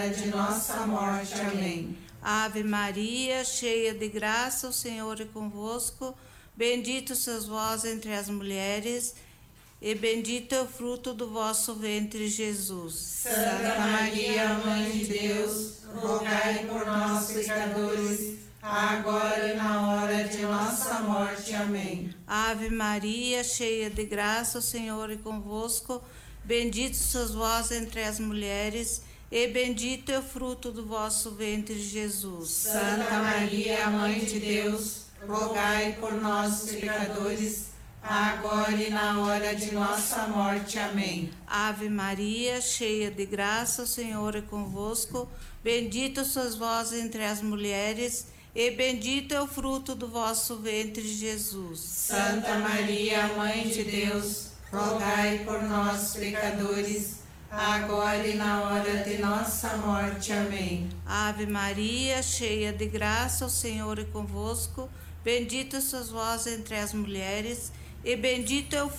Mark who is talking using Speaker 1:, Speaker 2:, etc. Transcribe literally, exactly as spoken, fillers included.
Speaker 1: de nossa morte. Amém.
Speaker 2: Ave Maria, cheia de graça, o Senhor é convosco. Bendito sois vós entre as mulheres, e bendito é o fruto do vosso ventre, Jesus.
Speaker 1: Santa Maria, Mãe de Deus, rogai por nós, pecadores, agora e na hora de nossa morte. Amém.
Speaker 2: Ave Maria, cheia de graça, o Senhor é convosco. Bendito sois vós entre as mulheres, e bendito é o fruto do vosso ventre, Jesus.
Speaker 1: Santa Maria, Mãe de Deus, rogai por nós, pecadores, agora e na hora de nossa morte. Amém.
Speaker 2: Ave Maria, cheia de graça, o Senhor é convosco. Bendito sois vós entre as mulheres, e bendito é o fruto do vosso ventre, Jesus.
Speaker 1: Santa Maria, Mãe de Deus, rogai por nós, pecadores, agora e na hora de nossa morte. Amém.
Speaker 2: Ave Maria, cheia de graça, o Senhor é convosco. Bendito sois vós entre as mulheres, e bendito é o